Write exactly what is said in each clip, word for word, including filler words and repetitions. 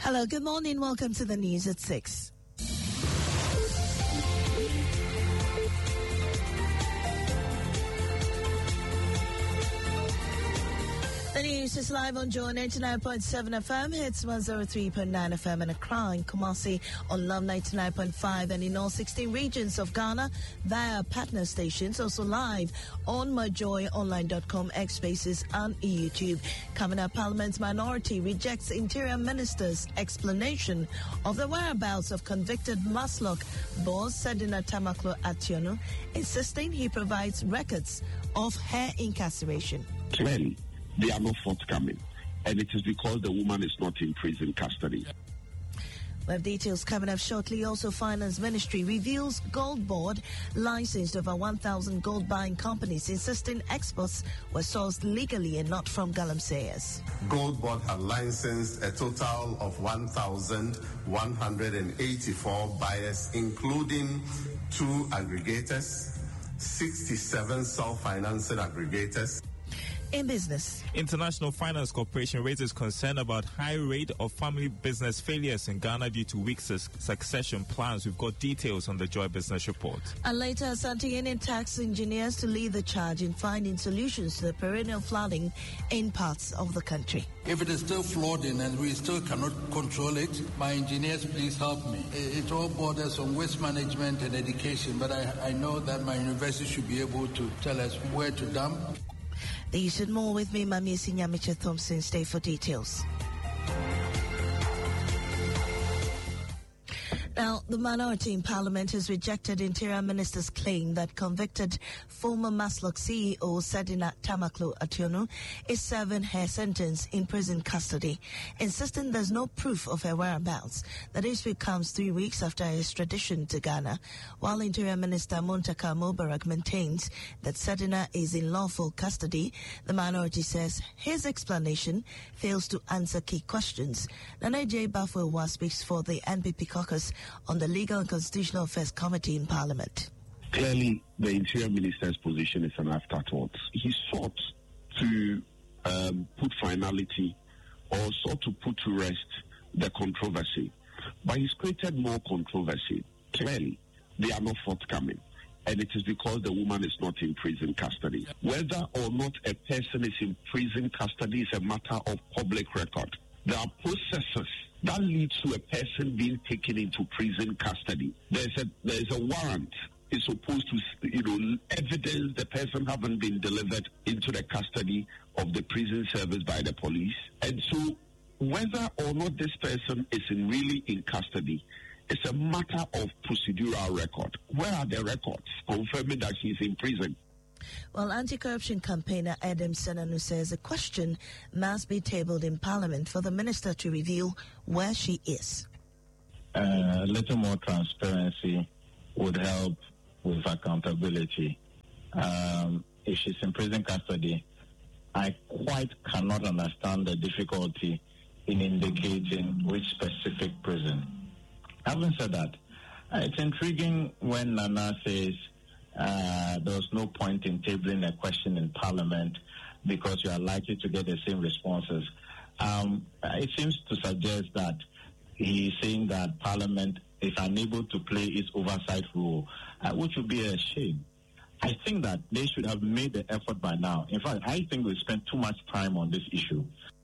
Hello, good morning. Welcome to the news at six. The news is live on Joy ninety-nine point seven F M, hits one oh three point nine F M and Accra, in Kumasi on Love ninety-nine point five, and in all sixteen regions of Ghana via partner stations. Also live on my joy online dot com, X Spaces and YouTube. Coming up, Parliament's minority rejects Interior Minister's explanation of the whereabouts of convicted Maslock boss Sedina Tamaklo Ationu, insisting he provides records of her incarceration. Clearly, they are not forthcoming, and it is because the woman is not in prison custody. We have details coming up shortly. Also, Finance Ministry reveals Gold Board licensed over one thousand gold buying companies, insisting exports were sourced legally and not from galamseyers. Gold Board had licensed a total of one thousand one hundred eighty-four buyers, including two aggregators, sixty-seven self-financing aggregators. In business, International Finance Corporation raises concern about high rate of family business failures in Ghana due to weak su- succession plans. We've got details on the Joy Business Report. And later, Asante Union tax engineers to lead the charge in finding solutions to the perennial flooding in parts of the country. If it is still flooding and we still cannot control it, my engineers, please help me. It all borders on waste management and education, but I, I know that my university should be able to tell us where to dump. These and more with me, Mami Sinyamicha Thompson. Stay for details. Now, the minority in Parliament has rejected Interior Minister's claim that convicted former Maslock C E O Sedina Tamaklo Ationu is serving her sentence in prison custody, insisting there's no proof of her whereabouts. The dispute comes three weeks after her extradition to Ghana, while Interior Minister Muntaka Mubarak maintains that Sedina is in lawful custody. The minority says his explanation fails to answer key questions. Nana J. Bafwewa speaks for the N P P caucus on the Legal and Constitutional Affairs Committee in Parliament. Clearly, the Interior Minister's position is an afterthought. He sought to um, put finality or sought to put to rest the controversy, but he's created more controversy. Clearly, they are not forthcoming, and it is because the woman is not in prison custody. Whether or not a person is in prison custody is a matter of public record. There are processes that leads to a person being taken into prison custody. There's a there's a warrant. It's supposed to, you know, evidence the person haven't been delivered into the custody of the prison service by the police. And so whether or not this person is in really in custody, it's a matter of procedural record. Where are the records confirming that he's in prison? Well, anti-corruption campaigner Adam Senanu says a question must be tabled in Parliament for the minister to reveal where she is. Uh, a little more transparency would help with accountability. Um, if she's in prison custody, I quite cannot understand the difficulty in indicating which specific prison. Having said that, uh, it's intriguing when Nana says Uh, there was no point in tabling a question in Parliament because you are likely to get the same responses. Um, it seems to suggest that he is saying that Parliament is unable to play its oversight role, uh, which would be a shame. I think that they should have made the effort by now. In fact, I think we spent too much time on this issue.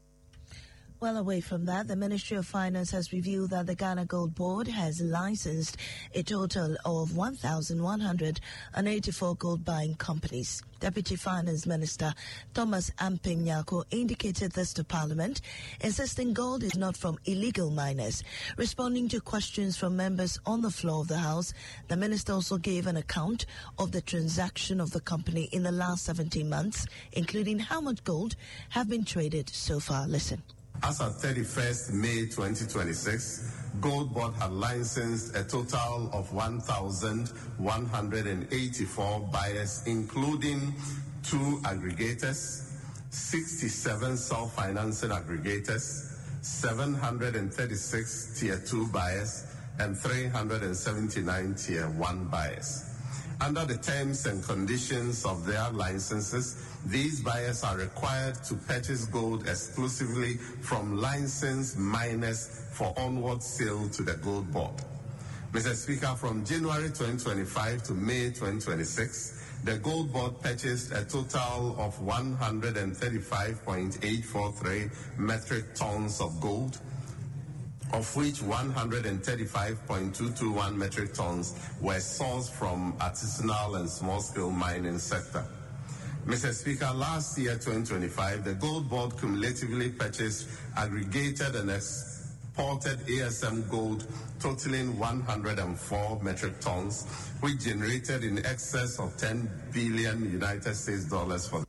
Well, away from that, the Ministry of Finance has revealed that the Ghana Gold Board has licensed a total of one thousand one hundred eighty-four gold buying companies. Deputy Finance Minister Thomas Amping Nyako indicated this to Parliament, insisting gold is not from illegal miners. Responding to questions from members on the floor of the House, the minister also gave an account of the transaction of the company in the last seventeen months, including how much gold have been traded so far. Listen. As of thirty-first May twenty twenty-six, Gold Board had licensed a total of one thousand one hundred eighty-four buyers, including two aggregators, sixty-seven self-financing aggregators, seven hundred thirty-six Tier two buyers, and three hundred seventy-nine Tier one buyers. Under the terms and conditions of their licenses, these buyers are required to purchase gold exclusively from licensed miners for onward sale to the gold board. Mister Speaker, from January twenty twenty-five to May twenty twenty-six, the gold board purchased a total of one hundred thirty-five point eight four three metric tons of gold, of which one hundred thirty-five point two two one metric tons were sourced from artisanal and small-scale mining sector. Mister Speaker, last year, twenty twenty-five, the gold board cumulatively purchased, aggregated and exported A S M gold totaling one hundred four metric tons, which generated in excess of ten billion United States dollars for.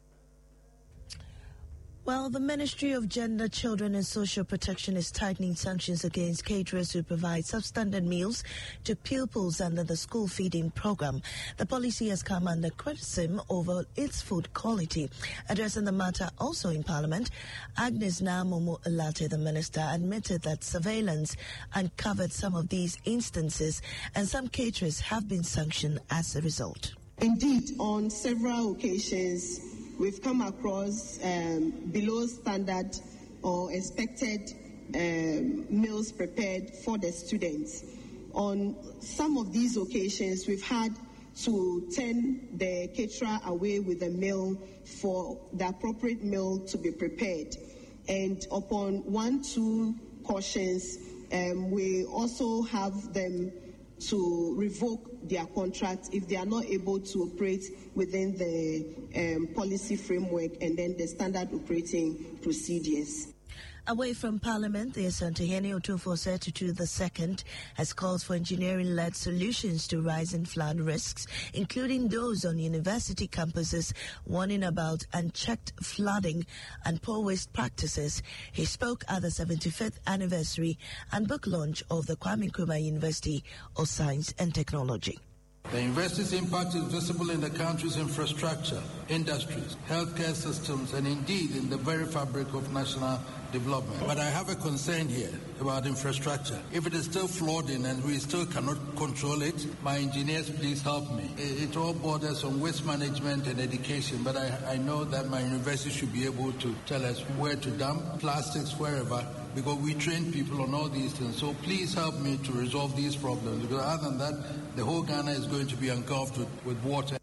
Well, the Ministry of Gender, Children and Social Protection is tightening sanctions against caterers who provide substandard meals to pupils under the school feeding program. The policy has come under criticism over its food quality. Addressing the matter also in Parliament, Agnes Namomo Elate, the minister, admitted that surveillance uncovered some of these instances and some caterers have been sanctioned as a result. Indeed, on several occasions, we've come across um, below standard or expected um, meals prepared for the students. On some of these occasions, we've had to turn the caterer away with a meal for the appropriate meal to be prepared. And upon one, two cautions, um, we also have them to revoke their contract if they are not able to operate within the um, policy framework and then the standard operating procedures. Away from Parliament, the Asantehene Otumfuo the Second has called for engineering-led solutions to rising flood risks, including those on university campuses, warning about unchecked flooding and poor waste practices. He spoke at the seventy-fifth anniversary and book launch of the Kwame Nkrumah University of Science and Technology. The university's impact is visible in the country's infrastructure, industries, healthcare systems, and indeed in the very fabric of national development. But I have a concern here about infrastructure. If it is still flawed in and we still cannot control it, my engineers, please help me. It, it all borders on waste management and education, but I, I know that my university should be able to tell us where to dump plastics wherever, because we train people on all these things. So please help me to resolve these problems, because other than that, the whole Ghana is going to be engulfed with, with water.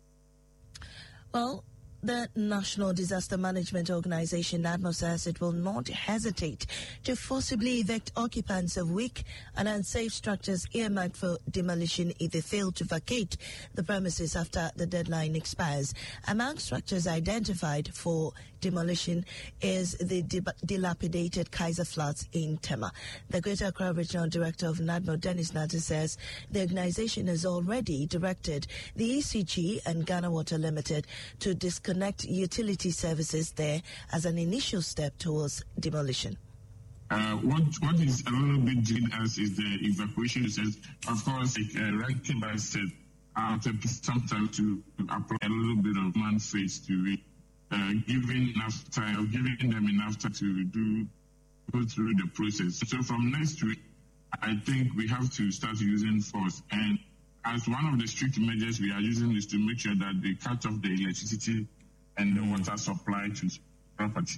Well, the National Disaster Management Organization, NADMO, says it will not hesitate to forcibly evict occupants of weak and unsafe structures earmarked for demolition if they fail to vacate the premises after the deadline expires. Among structures identified for demolition is the dilapidated Kaiser Flats in Tema. The Greater Accra Regional Director of NADMO, Dennis Nati, says the organization has already directed the E C G and Ghana Water Limited to disconnect utility services there as an initial step towards demolition. Uh, what what is a little bit doing us is the evacuation process. Of course, like uh, Right Timber said, after some time to apply a little bit of man face to it. Uh, giving enough time, giving them enough time to do go through the process. So from next week, I think we have to start using force. And as one of the strict measures we are using is to make sure that they cut off the electricity and the water supply to property.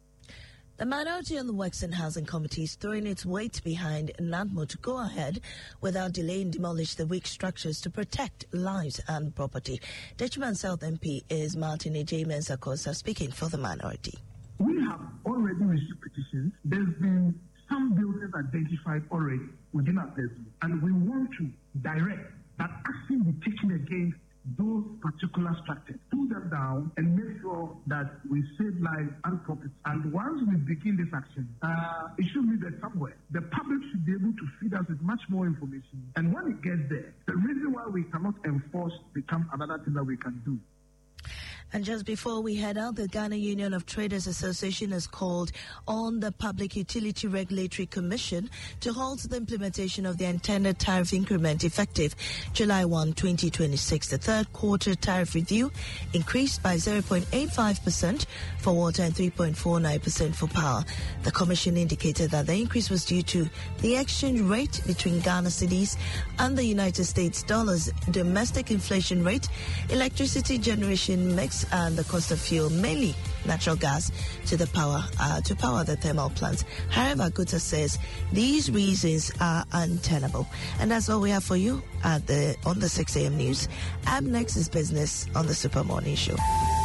The minority on the Works and Housing Committee is throwing its weight behind NADMO to go ahead without delay and demolish the weak structures to protect lives and property. Dutchman South M P is Martin J. Mensah-Kosa speaking for the minority. We have already received petitions. There's been some buildings identified already within our purview, and we want to direct that action be taken against those particular structures, pull them down and make sure that we save lives and property. And once we begin this action, uh, it should be there somewhere. The public should be able to feed us with much more information. And when it gets there, the reason why we cannot enforce becomes another thing that we can do. And just before we head out, the Ghana Union of Traders Association has called on the Public Utility Regulatory Commission to halt the implementation of the intended tariff increment effective July first, twenty twenty-six. The third quarter tariff review increased by zero point eight five percent for water and three point four nine percent for power. The commission indicated that the increase was due to the exchange rate between Ghana cedis and the United States dollars, domestic inflation rate, electricity generation mix, and the cost of fuel, mainly natural gas, to the power uh, to power the thermal plants. However, Guta says these reasons are untenable, and that's all we have for you at the on the six a.m. news. Up next is business on the Super Morning Show.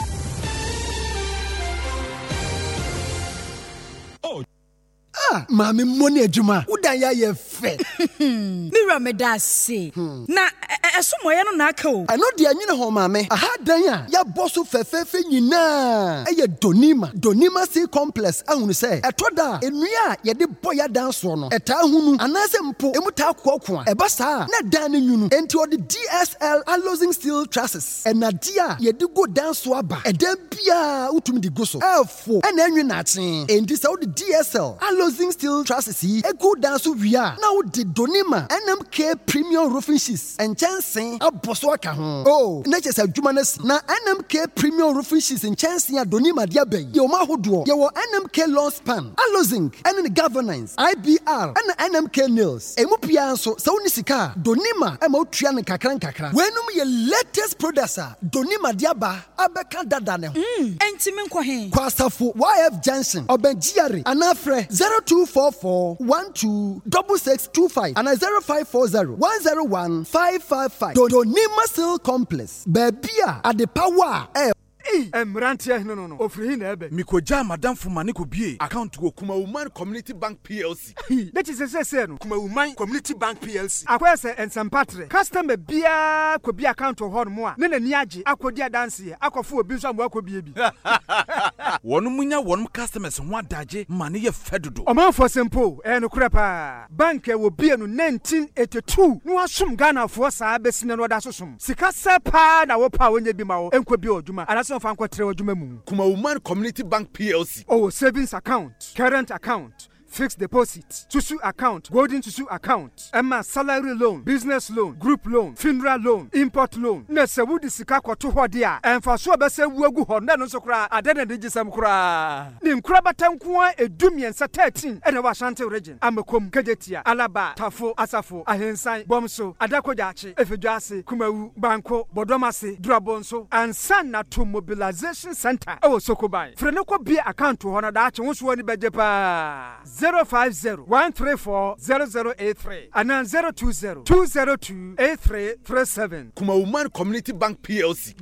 Ah, mami money ejuma. Udan ya ye fe. Mira me da se. Na esomo ye no na aka o. I know dia nyine ho mami. Aha dan ya ya boso fefefe nyina. Eye Donima, Donima Sea Complex ahunu se. Etoda enua ye de boya dan so no. Eta hunu anase mpo emuta akoko a. Eba sa na dan ne nyunu. Enti odi D S L Alloying Steel Trusses. Enadia ye de go dan so aba. Edan bia utumi di go so. Efo ena enwe na aten. Enti sa odi D S L Alloying Steel Trusses yi egu dan so wia. Na odi Donima N M K Premium Roofing Sheets and Chansen aboso aka ho. Oh, na chese adwuma na si. Na N M K Premium Roofing Sheets and Chansen a Donima dia bay. Ye o ma hodo. Ye wo N M K Long Span, Alloying, and the Governance, I B R, and N M K Nails. Emu pia so sa uni sika. Donima e ma otua ne kakran kakra. Wenum ye latest producer. Donima dia ba abeka dada ne ho. Mm, enti me nkɔ he. Kwasafo Y F Junction, Obenjiare, anafre zero two four four one two six six two five and zero five four zero one zero one five five five. Donima Steel Complex. Bebia at the power. Eh. Emrantia no no no. Ofri na ebe. Mikoja madam Fumani ko bie account go Kuma Woman Community Bank P L C. That is say say no. Kuma Woman Community Bank P L C. Akwese ensempatre. Customer bia ko bia account ho no mo a. Ne na ni age akodi adanse akofo obi so am akobie bi. Wonu munya wonu customers ho adaje mane ye fedodo. Oman for simple e no krepa. Bank e wo bie no nineteen eighty-two. No asum Ghana for sa besine no da sosum. Sika sepa na wo pa wonya bi ma wo enko bi oduma. Anaso Kuma Woman Community Bank P L C. Oh, savings account, current account, fixed deposit, Tusu account, golden Tusu account, Emma salary loan, business loan, group loan, funeral loan, import loan. Nese wudi sika kwa tu hodia. Enfa so bese wuegu honda no so kra adene de gisam kra. Nim kra batankuan edumien sa thirteen ene wa Ashanti region. Amekom Kejetia, Alaba, Tafo, Asafo, Ahensan, Bomso, Adakojachi, Efeduase, Kumawu, Banko, Bodomase, Durabonso, and San na to mobilization center. Oh Sokobai. Frenoko be account to honor that won't woni bejepa. zero five zero one three four zero zero eight three and then zero two zero two zero two eight three three seven. Kuma Woman Community Bank P L C.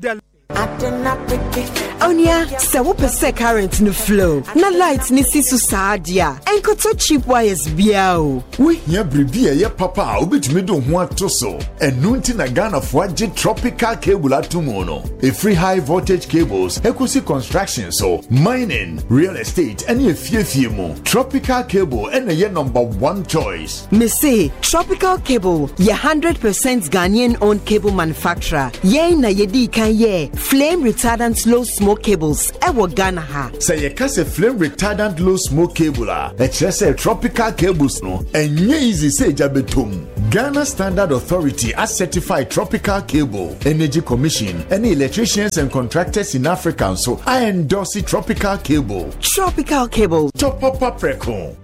Onya, se wo pese current no flow. Na light ni si so saadia. Enkoto cheap wires bia o. We nya bribi ye papa obetumi do ho atoso. Enu nti na Ghana fo age tropical cable atomo no. A free high voltage cables, equity construction so, mining, real estate, any efiefie mo. Tropical cable and ye number one choice. Me say Tropical Cable, ye one hundred percent Ghanaian owned cable manufacturer. Ye na ye di kan ye flame retardant low smoke cables ewo Ghana ha. Say ye kase flame retardant low smoke cable a e kire say Tropical Cables no enye easy say jabetom. Ghana Standard Authority as certified Tropical Cable, Energy Commission, any electricians and contractors in Africa so I endorse Tropical Cable. Tropical Cable. Top up up record.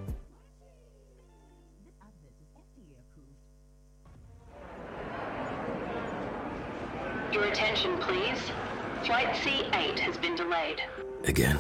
Your attention, please. Flight C eight has been delayed. Again.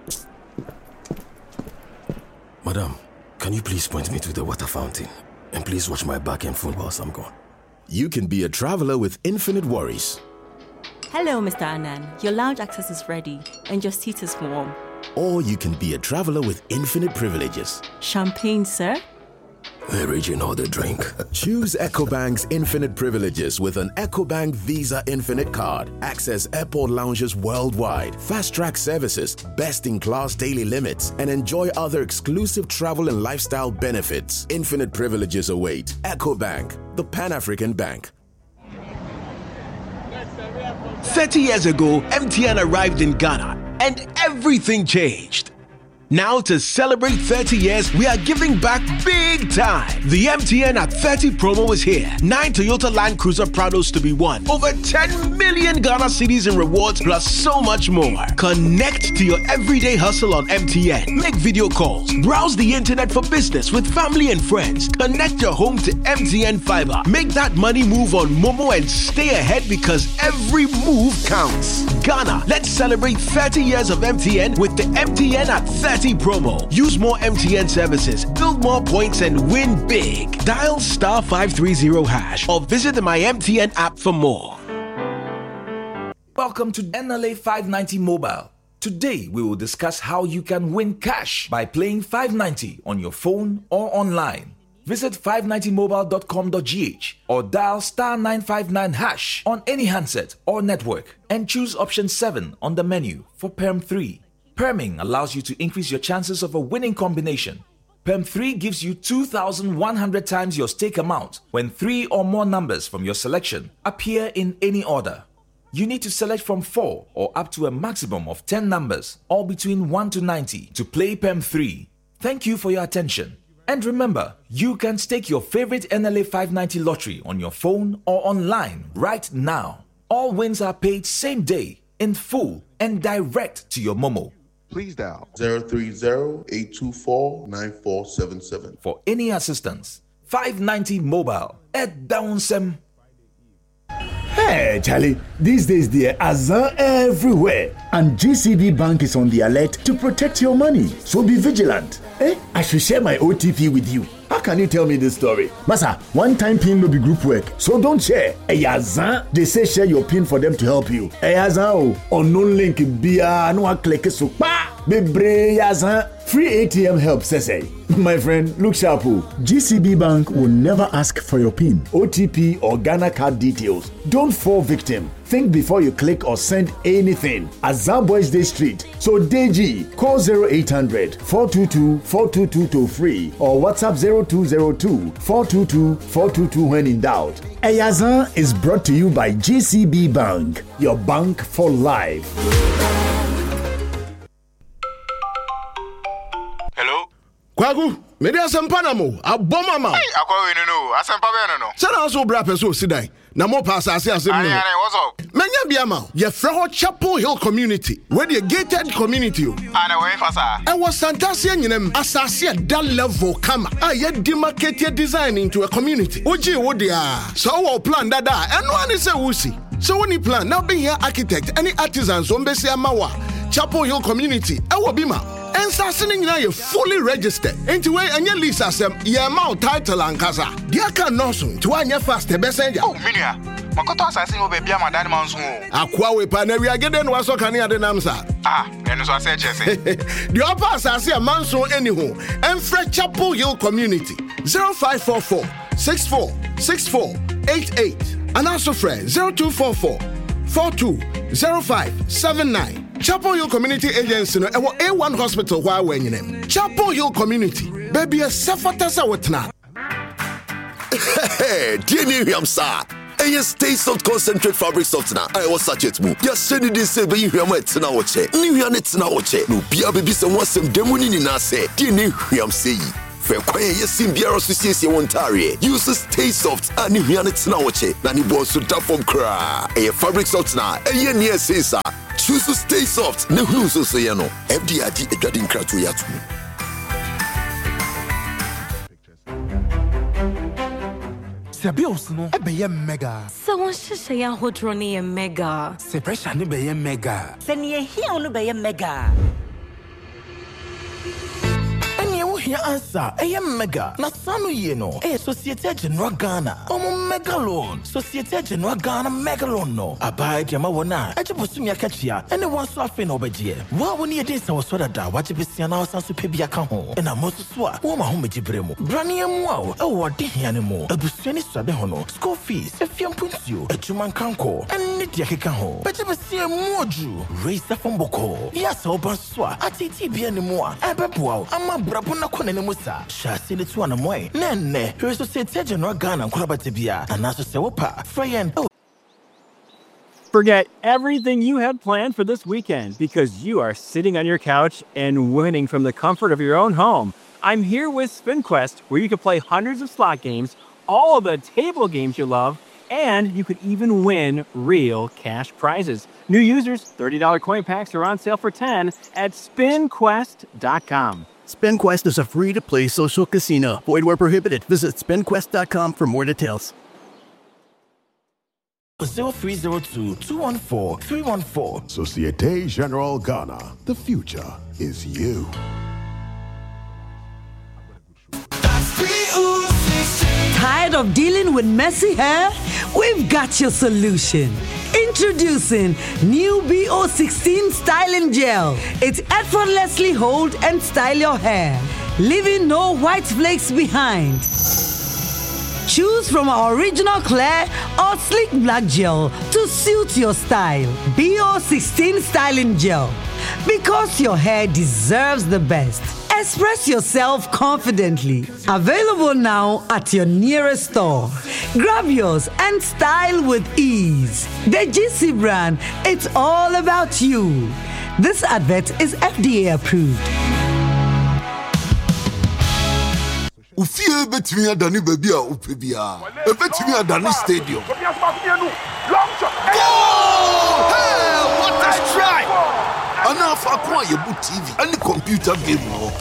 Madam, can you please point me to the water fountain? And please watch my back and phone whilst I'm gone. You can be a traveler with infinite worries. Hello, Mister Anand. Your lounge access is ready and your seat is warm. Or you can be a traveler with infinite privileges. Champagne, sir? Original the drink. Choose EcoBank's infinite privileges with an EcoBank Visa Infinite card. Access airport lounges worldwide, fast-track services, best-in-class daily limits, and enjoy other exclusive travel and lifestyle benefits. Infinite privileges await. EcoBank, the Pan-African Bank. thirty years ago, M T N arrived in Ghana and everything changed. Now, to celebrate thirty years, we are giving back big time. The M T N at thirty promo is here. Nine Toyota Land Cruiser Prados to be won. Over ten million Ghana cedis in rewards, plus so much more. Connect to your everyday hustle on M T N. Make video calls. Browse the internet for business with family and friends. Connect your home to M T N Fiber. Make that money move on Momo and stay ahead because every move counts. Ghana, let's celebrate thirty years of M T N with the M T N at thirty promo. Use more M T N services, build more points, and win big. Dial star five three zero hash or visit the My M T N app for more. Welcome to N L A five ninety Mobile. Today we will discuss how you can win cash by playing five ninety on your phone or online. Visit five ninety mobile dot com dot g h or dial star nine five nine hash on any handset or network and choose option seven on the menu for P E M three. Perming allows you to increase your chances of a winning combination. P E M three gives you two thousand one hundred times your stake amount when three or more numbers from your selection appear in any order. You need to select from four or up to a maximum of ten numbers, all between one to ninety, to play P E M three. Thank you for your attention. And remember, you can stake your favorite N L A five ninety lottery on your phone or online right now. All wins are paid same day, in full, and direct to your Momo. Please dial zero three zero, eight two four, nine four seven seven. For any assistance, five ninety Mobile at Downsem. Hey, Charlie, these days there are Azan everywhere, and G C B Bank is on the alert to protect your money. So be vigilant. Eh? I should share my O T P with you. How can you tell me this story? Masa, one time PIN will be group work, so don't share. Hey, Azan, they say share your PIN for them to help you. Hey, Azan, unknown link, bia, no one click so. Bebre, Azan, free A T M help, say. My friend, look sharp. G C B Bank will never ask for your PIN, O T P, or Ghana card details. Don't fall victim. Think before you click or send anything. Azan Boys Day Street. So Deji, call zero eight hundred, four two two, four two two to free or WhatsApp zero two zero two, four two two, four two two when in doubt. Ayazan is brought to you by G C B Bank, your bank for life. Kwagu, me dey asempa na mo, aboma ma. Hey, akwa we no no, asempa be no no. Se na so bra peso sidai. Na mo pass ase ase no. Aye, aye, what's up? Menya bia ma. Ye frɛ ho Chapel Hill community. Where the gated community o. Ana we fasa. E was Santasia nyinem asase that level kama. Ah, ye demarcated design into a community. Oji wo dia. So wo plan dada. Eno ani se wusi. So when you plan, now be here architect, any artisans on Bessia Mawa, Chapel Hill community, e wo bima. And Sassing now you fully registered. Into way and your lease as a amount title and casa. Dear can no soon to one your fast messenger. Oh, Minia. Makoto assassin will be a man that man's home. Aqua we paneria again was so can you the namsa. Ah, then so I said, Jesse. The upper assassin a man so anyhow. And Fred Chapel Hill community zero five four four, six four, six four, eight eight. And also friend zero two four four, four two zero five seven nine. Chapel Hill Community Agency no ewo A one Hospital wa we nyinem. Chapel Hill Community baby a safatasa wetna. Hey, dear Niham sir. Eye stay soft concentrate fabric softener. I was such it mu. Ya send this say be hwam etina wo che. Nihwa ne tina wo che. No bia baby se wonsem demuni ni na say. Dear Niham say. Fekwan yesim biara so siesie wontare. Use stay soft and nihwa ne tina wo che. Na ni bo so da form kra. Eye fabric softener. Eye ne say sir. Choose to stay soft. Ne hu so say no. F D I D edwadin krato yatu. Sabios no ebe ye mega. Se won hye ye hodro ne ye mega. Se pressure ne be ye mega. Se ne ye hia no be ye mega. Here answer, I am mega. Na sanu ye no. Eh, Societe General Ghana. Omo mega loan. Societe General Ghana mega loan no. Abai jama wona. Eje bosumi akachia. Ene wan so afi na obeje. Wa woni e dey se wo so dada. Wa je besia na osan so pebia ka ho. E na moso so a wo ma ho mejibre mu. Brane mu a wo. E wo de hia ne mu. Abusuani swabe ho no. School fees, e fiam puntio. Ejuman kanko. Ene dia keka ho. Beje besia mu oju. Raise the fomboko. Ya so ban so a. Atiti bia ne mu a. E beboa. Ama brabo na kone ne musa shasi ne tu anamoy nenne Societe General Ghana nkorabate bia anaso se wopa friend oh. Forget everything you had planned for this weekend because you are sitting on your couch and winning from the comfort of your own home. I'm here with SpinQuest, where you can play hundreds of slot games, all of the table games you love, and you could even win real cash prizes. New users, thirty dollars coin packs are on sale for ten dollars at spin quest dot com. SpinQuest is a free-to-play social casino. Void where prohibited. Visit spin quest dot com for more details. zero three zero two, two one four, three one four. Societe Generale Ghana. The future is you. Tired of dealing with messy hair? We've got your solution. Introducing new B O sixteen Styling Gel. It effortlessly hold and style your hair, leaving no white flakes behind. Choose from our original clear or sleek black gel to suit your style. B O sixteen Styling Gel. Because your hair deserves the best. Express yourself confidently. Available now at your nearest store. Grab yours and style with ease. The G C brand, it's all about you. This advert is F D A approved. Ufie betimi adani baby a upe bia. E betimi adani stadium. Hey, what a strike! Ana fa kwa yebu T V and computer game no.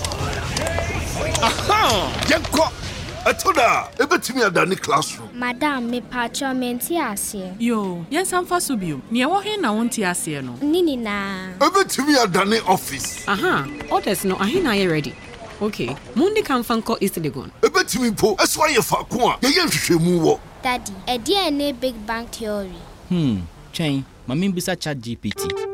Aha! Yenko. Atoda, e betimi adani classroom. Madam, me pacho menti ase. Yo, yes am fa so bio. Ne wo he na wonti ase no. Nini na. E betimi adani office. Aha, orders no ahina ye ready. Okay, Mundi can fanko is the gun. Ebetimi po, eswa ye fa ko a, ye ye hwehwemu wo. Daddy, e dia ne big bang theory. Hmm, chain, mami bisa chat G P T.